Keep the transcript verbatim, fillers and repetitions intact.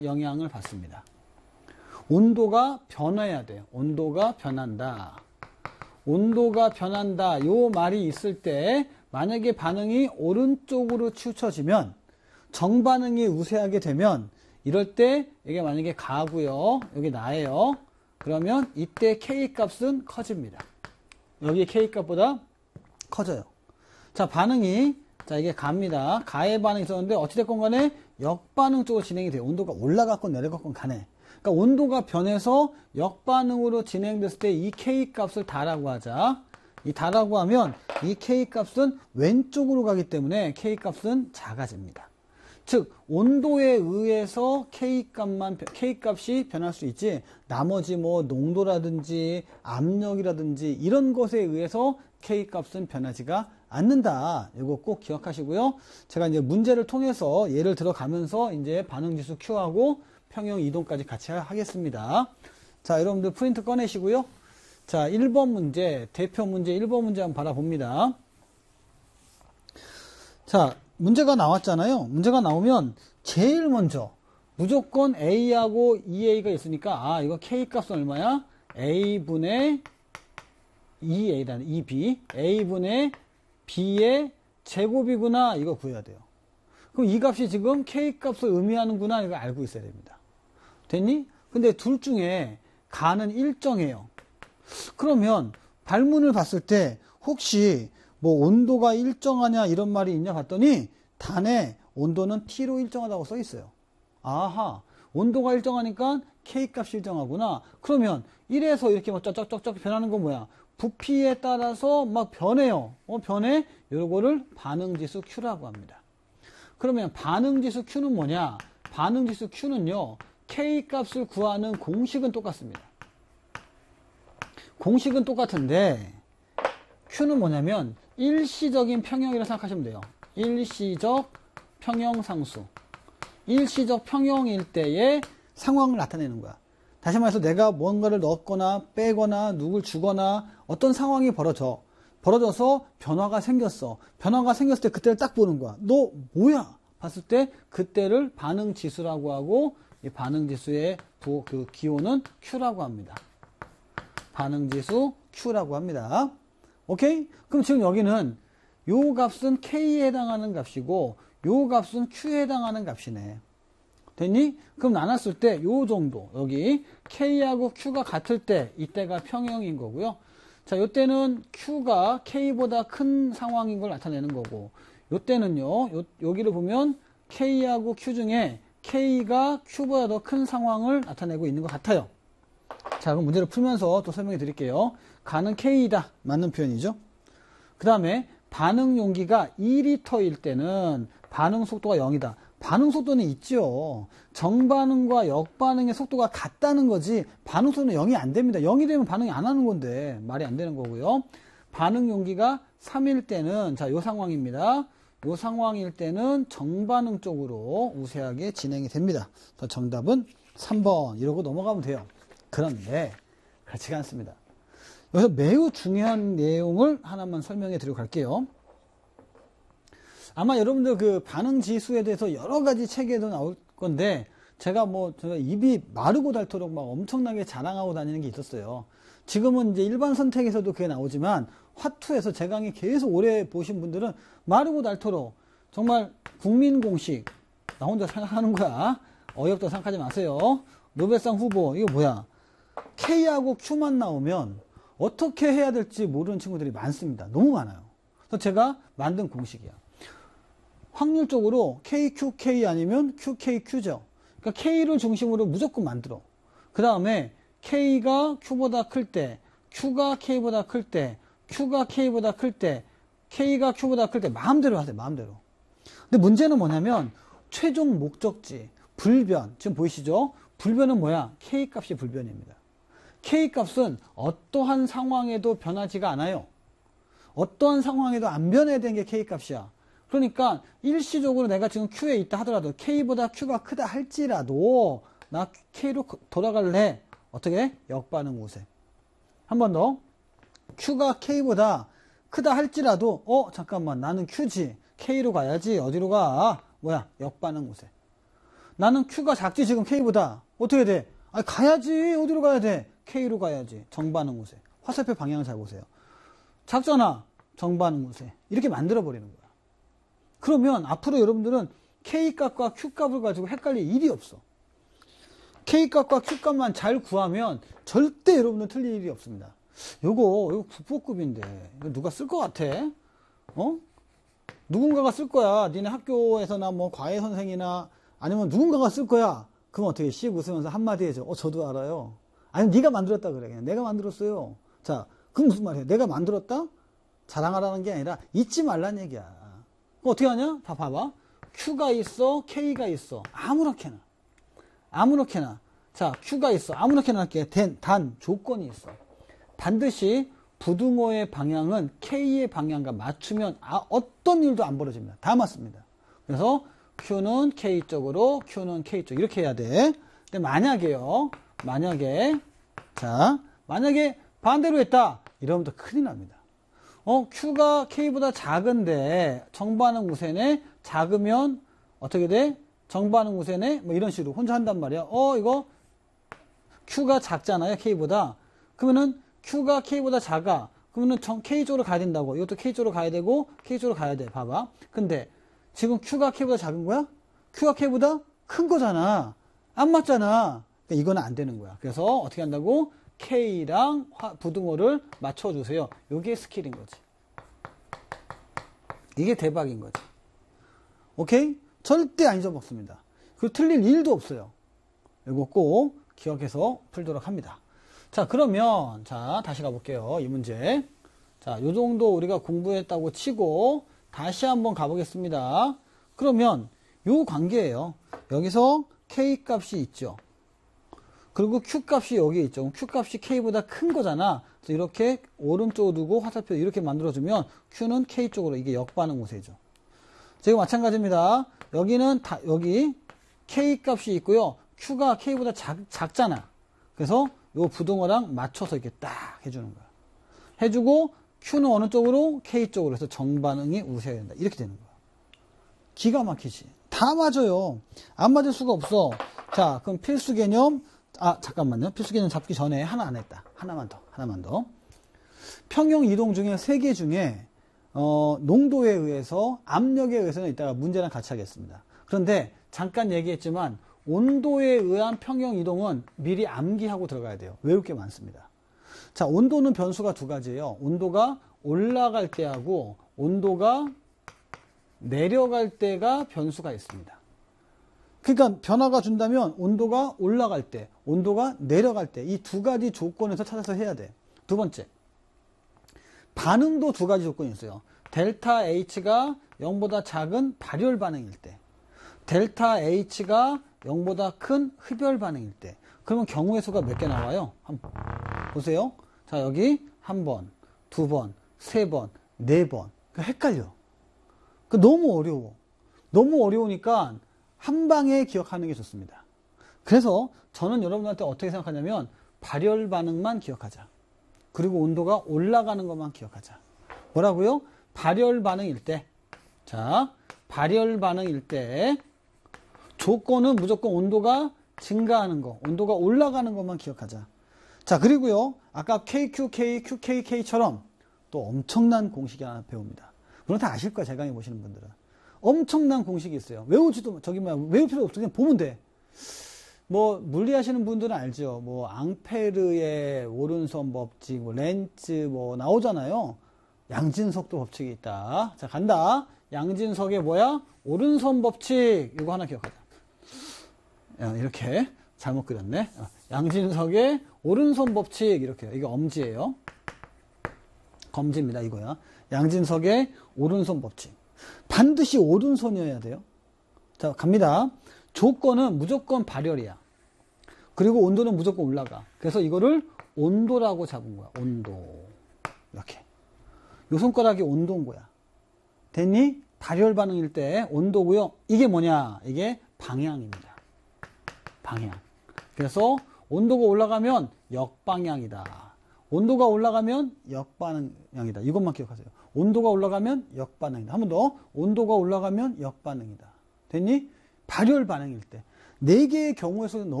영향을 받습니다. 온도가 변해야 돼요. 온도가 변한다. 온도가 변한다. 요 말이 있을 때 만약에 반응이 오른쪽으로 치우쳐지면 정반응이 우세하게 되면 이럴 때 이게 만약에 가고요. 여기 나예요. 그러면 이때 K 값은 커집니다. 여기 K 값보다 커져요. 자, 반응이 자 이게 갑니다. 가의 반응이 있었는데 어찌됐건 간에 역반응 쪽으로 진행이 돼요. 온도가 올라갔건 내려갔건 간에. 그러니까 온도가 변해서 역반응으로 진행됐을 때 이 K 값을 다라고 하자. 이 다라고 하면 이 K 값은 왼쪽으로 가기 때문에 K 값은 작아집니다. 즉 온도에 의해서 K 값만 K 값이 변할 수 있지 나머지 뭐 농도라든지 압력이라든지 이런 것에 의해서 K 값은 변하지가 않는다. 이거 꼭 기억하시고요. 제가 이제 문제를 통해서 예를 들어가면서 이제 반응지수 Q하고 평형 이동까지 같이 하겠습니다. 자, 여러분들 프린트 꺼내시고요. 자, 일 번 문제, 대표 문제 일 번 문제 한번 바라봅니다. 자, 문제가 나왔잖아요. 문제가 나오면 제일 먼저 무조건 A하고 이 에이가 있으니까 아, 이거 K 값은 얼마야? A분의 이 에이라는 이 비, A분의 B의 제곱이구나. 이거 구해야 돼요. 그럼 이 값이 지금 K 값을 의미하는구나. 이거 알고 있어야 됩니다. 됐니? 근데 둘 중에 가는 일정해요. 그러면 발문을 봤을 때 혹시 뭐 온도가 일정하냐 이런 말이 있냐 봤더니 단에 온도는 T로 일정하다고 써 있어요. 아하, 온도가 일정하니까 K 값이 일정하구나. 그러면 일에서 이렇게 막 쩍쩍쩍쩍 변하는 건 뭐야? 부피에 따라서 막 변해요. 어, 변해? 요거를 반응지수 Q라고 합니다. 그러면 반응지수 Q는 뭐냐? 반응지수 Q는요, K 값을 구하는 공식은 똑같습니다. 공식은 똑같은데, Q는 뭐냐면, 일시적인 평형이라고 생각하시면 돼요. 일시적 평형상수. 일시적 평형일 때의 상황을 나타내는 거야. 다시 말해서 내가 뭔가를 넣거나 빼거나 누굴 주거나 어떤 상황이 벌어져. 벌어져서 변화가 생겼어. 변화가 생겼을 때 그때를 딱 보는 거야. 너 뭐야? 봤을 때 그때를 반응지수라고 하고 이 반응지수의 도, 그 기호는 Q라고 합니다. 반응지수 Q라고 합니다. 오케이? 그럼 지금 여기는 요 값은 K에 해당하는 값이고 요 값은 Q에 해당하는 값이네. 됐니? 그럼 나눴을 때 요 정도 여기 K하고 Q가 같을 때 이때가 평형인 거고요. 자, 요때는 Q가 K보다 큰 상황인 걸 나타내는 거고 요때는요. 요, 여기를 보면 K하고 Q 중에 K가 Q보다 더 큰 상황을 나타내고 있는 것 같아요. 자, 그럼 문제를 풀면서 또 설명해 드릴게요. 가는 K이다. 맞는 표현이죠. 그 다음에 반응 용기가 이 리터일 때는 반응 속도가 영이다. 반응 속도는 있죠. 정반응과 역반응의 속도가 같다는 거지 반응 속도는 영이 안 됩니다. 영이 되면 반응이 안 하는 건데 말이 안 되는 거고요. 반응 용기가 삼일 때는 자, 요 상황입니다. 요 상황일 때는 정반응 쪽으로 우세하게 진행이 됩니다. 그래서 정답은 삼 번 이러고 넘어가면 돼요. 그런데 그렇지가 않습니다. 여기서 매우 중요한 내용을 하나만 설명해 드리고 갈게요. 아마 여러분들 그 반응 지수에 대해서 여러 가지 책에도 나올 건데 제가 뭐 제가 입이 마르고 닳도록 막 엄청나게 자랑하고 다니는 게 있었어요. 지금은 이제 일반 선택에서도 그게 나오지만 화투에서 제 강의 계속 오래 보신 분들은 마르고 닳도록 정말 국민 공식 나 혼자 생각하는 거야. 어이없다고 생각하지 마세요. 노벨상 후보 이거 뭐야? K하고 Q만 나오면 어떻게 해야 될지 모르는 친구들이 많습니다. 너무 많아요. 그래서 제가 만든 공식이야. 확률적으로 K Q K 아니면 Q K Q죠. 그러니까 K를 중심으로 무조건 만들어. 그 다음에 K가 Q보다 클 때, Q가 K보다 클 때, Q가 K보다 클 때, K가 Q보다 클 때 마음대로 하세요. 마음대로. 근데 문제는 뭐냐면 최종 목적지, 불변. 지금 보이시죠? 불변은 뭐야? K 값이 불변입니다. K 값은 어떠한 상황에도 변하지가 않아요. 어떠한 상황에도 안 변해야 되는 게 K 값이야. 그러니까 일시적으로 내가 지금 Q에 있다 하더라도 K보다 Q가 크다 할지라도 나 K로 돌아갈래. 어떻게? 역반응 우세. 한 번 더. Q가 K보다 크다 할지라도 어 잠깐만 나는 Q지. K로 가야지. 어디로 가? 뭐야? 역반응 우세. 나는 Q가 작지 지금 K보다. 어떻게 돼? 아, 가야지. 어디로 가야 돼? K로 가야지. 정반응 우세. 화살표 방향을 잘 보세요. 작잖아. 정반응 우세. 이렇게 만들어 버리는 거야. 그러면 앞으로 여러분들은 K값과 Q값을 가지고 헷갈릴 일이 없어. K값과 Q값만 잘 구하면 절대 여러분들 틀릴 일이 없습니다. 요거, 요거 국보급인데, 이거 누가 쓸 것 같아? 어? 누군가가 쓸 거야. 니네 학교에서나 뭐 과외 선생이나 아니면 누군가가 쓸 거야. 그럼 어떻게 씩 웃으면서 한마디 해줘. 어, 저도 알아요. 아니, 네가 만들었다 그래. 그냥 내가 만들었어요. 자, 그럼 무슨 말이야? 내가 만들었다? 자랑하라는 게 아니라 잊지 말란 얘기야. 그럼 어떻게 하냐? 다 봐봐. Q가 있어, K가 있어. 아무렇게나. 아무렇게나. 자, Q가 있어. 아무렇게나 할게. 단, 단 조건이 있어. 반드시 부등호의 방향은 K의 방향과 맞추면 아, 어떤 일도 안 벌어집니다. 다 맞습니다. 그래서 Q는 K 쪽으로, Q는 K 쪽 이렇게 해야 돼. 근데 만약에요. 만약에 자, 만약에 반대로 했다. 이러면 또 큰일 납니다. 어, Q가 K보다 작은데 정반응 우세네. 작으면 어떻게 돼? 정반응 우세네. 뭐 이런 식으로 혼자 한단 말이야. 어, 이거 Q가 작잖아요. K보다. 그러면은 Q가 K보다 작아. 그러면은 정, K 쪽으로 가야 된다고. 이것도 K 쪽으로 가야 되고 K 쪽으로 가야 돼. 봐봐. 근데 지금 Q가 K보다 작은 거야? Q가 K보다 큰 거잖아. 안 맞잖아. 그러니까 이거는 안 되는 거야. 그래서 어떻게 한다고? K랑 화, 부등호를 맞춰주세요. 이게 스킬인 거지. 이게 대박인 거지. 오케이? 절대 안 잊어먹습니다. 그리고 틀릴 일도 없어요. 이거 꼭 기억해서 풀도록 합니다. 자, 그러면, 자, 다시 가볼게요. 이 문제. 자, 요 정도 우리가 공부했다고 치고, 다시 한번 가보겠습니다. 그러면, 요 관계예요. 여기서 K 값이 있죠. 그리고 Q 값이 여기 있죠. Q 값이 K보다 큰 거잖아. 그래서 이렇게 오른쪽으로 두고 화살표 이렇게 만들어주면, Q는 K 쪽으로, 이게 역반응 우세죠. 지금 마찬가지입니다. 여기는 다, 여기 K 값이 있고요. Q가 K보다 작, 작잖아. 그래서 요 부등호랑 맞춰서 이렇게 딱 해주는 거야. 해주고 Q는 어느 쪽으로? K 쪽으로 해서 정반응이 우세해야 된다. 이렇게 되는 거야. 기가 막히지. 다 맞아요. 안 맞을 수가 없어. 자, 그럼 필수 개념. 아, 잠깐만요. 필수 개념 잡기 전에 하나 안 했다. 하나만 더. 하나만 더. 평형 이동 중에 세 개 중에 어, 농도에 의해서 압력에 의해서는 이따가 문제랑 같이 하겠습니다. 그런데 잠깐 얘기했지만 온도에 의한 평형 이동은 미리 암기하고 들어가야 돼요. 외울 게 많습니다. 자, 온도는 변수가 두 가지예요. 온도가 올라갈 때하고 온도가 내려갈 때가 변수가 있습니다. 그러니까 변화가 준다면 온도가 올라갈 때, 온도가 내려갈 때 이 두 가지 조건에서 찾아서 해야 돼. 두 번째, 반응도 두 가지 조건이 있어요. 델타 H가 영보다 작은 발열 반응일 때, 델타 H가 영보다 큰 흡열 반응일 때. 그러면 경우의 수가 몇 개 나와요? 한번 보세요. 자, 여기 한 번, 두 번, 세 번, 네 번. 그 헷갈려. 그 너무 어려워. 너무 어려우니까 한 방에 기억하는 게 좋습니다. 그래서 저는 여러분한테 어떻게 생각하냐면 발열 반응만 기억하자. 그리고 온도가 올라가는 것만 기억하자. 뭐라고요? 발열 반응일 때. 자, 발열 반응일 때 조건은 무조건 온도가 증가하는 거, 온도가 올라가는 것만 기억하자. 자, 그리고요, 아까 케이큐케이, 큐케이케이처럼 또 엄청난 공식이 하나 배웁니다. 물론 다 아실 거야, 제 강의 보시는 분들은. 엄청난 공식이 있어요. 외우지도, 저기 뭐야, 외울 필요 없어. 그냥 보면 돼. 뭐, 물리하시는 분들은 알죠. 뭐, 앙페르의 오른손 법칙, 뭐, 렌츠, 뭐, 나오잖아요. 양진석도 법칙이 있다. 자, 간다. 양진석의 뭐야? 오른손 법칙. 이거 하나 기억하자. 야, 이렇게 잘못 그렸네. 양진석의 오른손 법칙. 이렇게. 이게 엄지예요. 검지입니다. 이거야. 양진석의 오른손 법칙. 반드시 오른손이어야 돼요. 자, 갑니다. 조건은 무조건 발열이야. 그리고 온도는 무조건 올라가. 그래서 이거를 온도라고 잡은 거야. 온도. 이렇게. 요 손가락이 온도인 거야. 됐니? 발열 반응일 때 온도고요. 이게 뭐냐? 이게 방향입니다. 방향. 그래서 온도가 올라가면 역방향이다. 온도가 올라가면 역반응이다. 이것만 기억하세요. 온도가 올라가면 역반응이다. 한 번 더. 온도가 올라가면 역반응이다. 됐니? 발열 반응일 때. 네 개의 경우에서